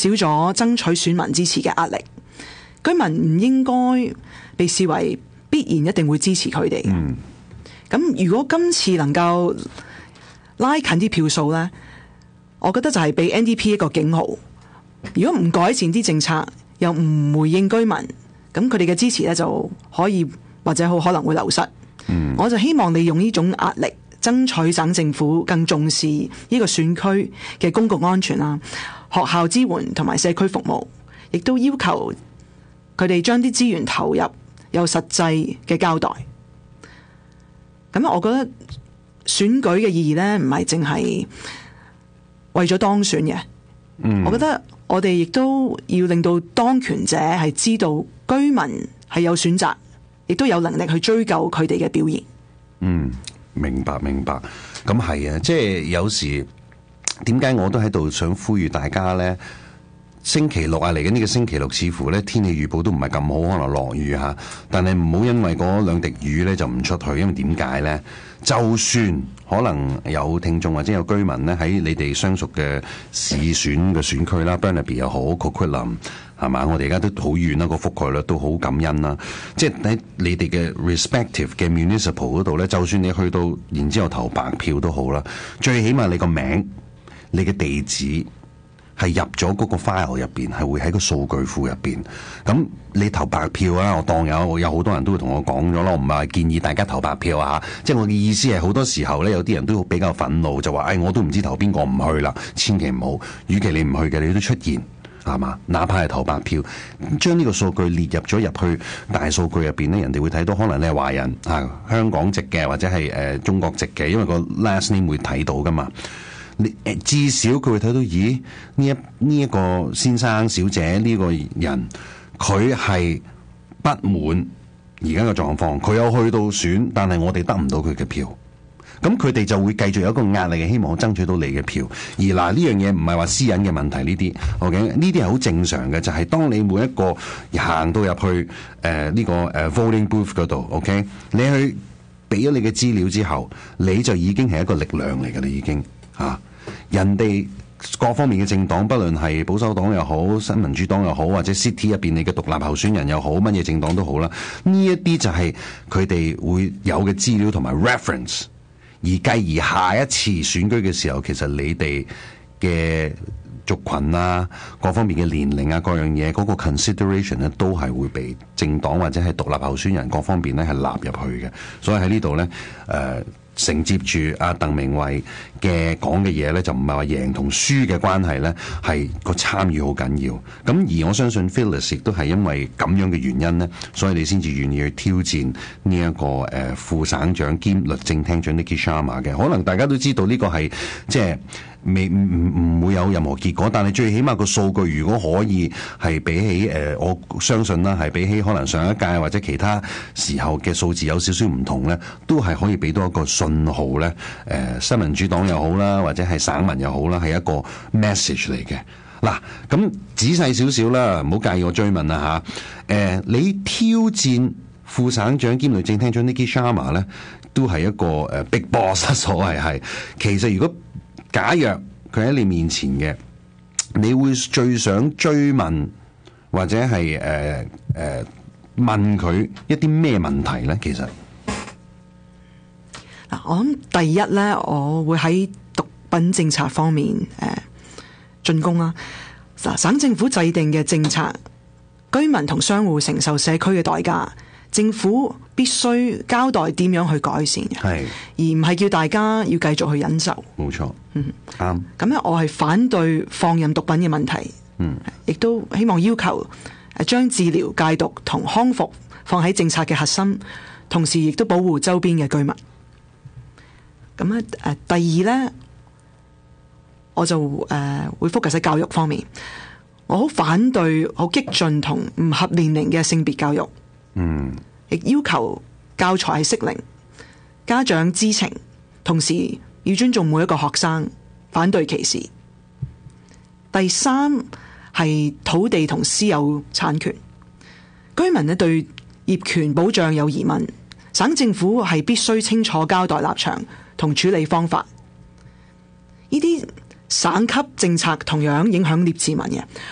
少咗爭取選民支持嘅壓力。居民唔應該被視為必然一定會支持佢哋。咁如果今次能夠拉近啲票數呢，我覺得就係俾 NDP 一個警號。如果唔改善啲政策，又唔回應居民，咁佢哋嘅支持呢就可以或者好可能會流失。我就希望利用呢種壓力，爭取省政府更重視呢個選區嘅公共安全啦、學校支援同埋社區服務，亦都要求佢哋將啲資源投入有實際嘅交代。咁我覺得選舉嘅意義呢，唔係淨係為咗當選嘅。我覺得我哋亦都要令到當權者係知道居民係有選擇，亦都有能力去追究佢哋嘅表現。 明白。咁係啊，即係有時點解我都喺度想呼籲大家呢？星期六啊，嚟緊呢個星期六似乎咧天氣預報都唔係咁好，可能落雨嚇。但係唔好因為嗰兩滴雨咧就唔出去，因為點解呢？就算可能有聽眾或者有居民咧喺你哋相熟嘅市選嘅選區啦 ，Burnaby 又好 ，Coquitlam 係嘛？我哋而家都好遠啦，個覆蓋率都好感恩啦。即係喺你哋嘅 respective 嘅 municipal 嗰度咧，就算你去到然之後投白票都好啦，最起碼你個名、你嘅地址。係入咗嗰個 file 入邊，係會喺個數據庫入邊。咁你投白票啊，我當有好多人都會同我講咗咯，我唔係建議大家投白票啊。即係我嘅意思係好多時候咧，有啲人都比較憤怒，就話：我都唔知投邊個，唔去啦。千祈唔好，與其你唔去嘅，你都出現係嘛？哪怕係投白票，將呢個數據列入咗入去大數據入邊咧，人哋會睇到可能你係華人香港籍嘅，或者係中國籍嘅，因為個 last name 會睇到噶嘛。至少佢會睇到，咦？呢一個先生小姐呢個人，佢係不滿而家嘅狀況，佢有去到選，但係我哋得唔到佢嘅票，咁佢哋就會繼續有一個壓力嘅，希望爭取到你嘅票。而嗱呢樣嘢唔係話私隱嘅問題，呢啲 OK， 呢啲係好正常嘅，就係當你每一個行到入去呢個voting booth 嗰度 OK， 你去俾咗你嘅資料之後，你就已經係一個力量嚟㗎啦，已經。人哋各方面嘅政黨，不論係保守黨又好、新民主黨又好，或者 City 入邊你嘅獨立候選人又好，乜嘢政黨都好啦，呢一啲就係佢哋會有嘅資料同埋 reference， 而繼而下一次選舉嘅時候，其實你哋嘅族群啊、各方面嘅年齡啊、各樣嘢嗰個 consideration 咧，都係會被政黨或者係獨立候選人各方面咧係納入去嘅。所以喺呢度咧，承接住阿鄧明慧嘅講嘅嘢咧，就唔係話贏同輸嘅關係咧，係個參與好緊要。咁而我相信 Phyllis 亦都係因為咁樣嘅原因咧，所以你先至願意去挑戰呢一個副省長兼律政廳長 Nikki Sharma 嘅。可能大家都知道呢個係即係唔會有任何結果，但係最起碼個數據如果可以係比起我相信啦，係比起可能上一屆或者其他時候嘅數字有少少唔同咧，都係可以俾到一個信號咧。新民主黨又好啦，或者係省民又好啦，係一個 message 嚟嘅。嗱，咁仔細少少啦，唔好介意我追問啦嚇。你挑戰副省長兼律政廳長 Nikki Sharma 咧，都係一個big boss， 所謂係。其實如果假若佢喺你面前嘅，你會最想追問或者係問佢一啲咩問題咧？其實嗱，我諗第一咧，我會喺毒品政策方面進攻啦。嗱，省政府制定嘅政策，居民同商戶承受社區嘅代價，政府必須交代點樣去改善嘅， 係而唔係叫大家要繼續去忍受。 冇錯，啱。 咁咧，我係反對放任毒品嘅問題，亦都希望要求將治療、戒毒同康復放喺政策嘅核心，同時亦都保護周邊嘅居民。咁咧，第二咧，我就會 focus 喺教育方面。我好反對好激進同唔合年齡嘅性別教育，亦要求教材係適齡，家長知情，同時要尊重每一個學生，反對歧視。第三係土地同私有產權，居民咧對業權保障有疑問，省政府係必須清楚交代立場同處理方法。呢啲省級政策同樣影響聶智民嘅。